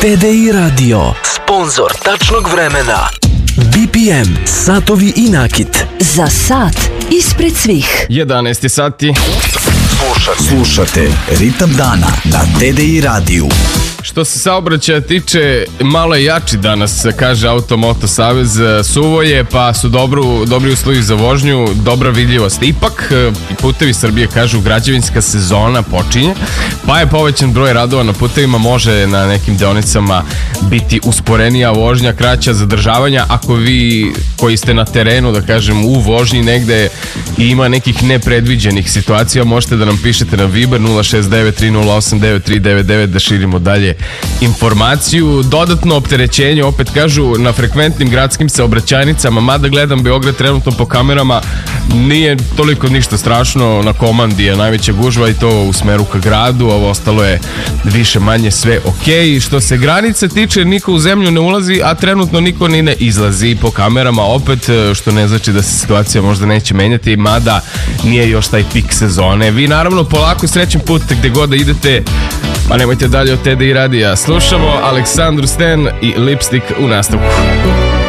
TDI Radio, sponzor tačnog vremena. BPM, satovi i nakit. Za sat ispred svih. 11 sati. Slušate Ritam dana na TDI radiju. Što se saobraćaja tiče, malo je jači danas, kaže Automoto Savez. Suvo je, pa su dobri uslovi za vožnju, dobra vidljivost. Ipak, Putevi Srbije kažu, građevinska sezona počinje, pa je povećan broj radova na putevima, može na nekim deonicama biti usporenija vožnja, kraća zadržavanja. Ako vi koji ste na terenu, da kažem, u vožnji negde i ima nekih nepredviđenih situacija, možete da nam pišete na Viber 069-308-9399 da širimo dalje informaciju. Dodatno opterećenje, opet kažu, na frekventnim gradskim saobraćajnicama, mada gledam Beograd trenutno po kamerama, nije toliko ništa strašno. Na Komandi je najveća gužva i to u smeru ka gradu, ovo ostalo je više manje sve okej. Što se granice tiče, niko u zemlju ne ulazi, a trenutno niko ni ne izlazi po kamerama opet, što ne znači da se situacija možda neće menjati, mada nije još taj pik sezone. Vi naravno polako srećen put gde god da idete, pa nemojte dalje od TDI radija. Slušamo Aleksandru Sten i Lipstick u nastavku.